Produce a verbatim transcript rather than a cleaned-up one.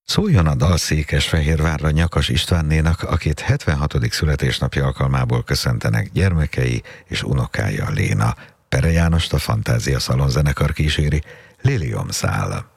Szóljon a dal Székesfehérvárra Nyakas Istvánnénak, akit hetvenhatodik születésnapja alkalmából köszöntenek gyermekei és unokája Léna. Pere Jánost a Fantázia Szalonzenekar kíséri, Lilium szál.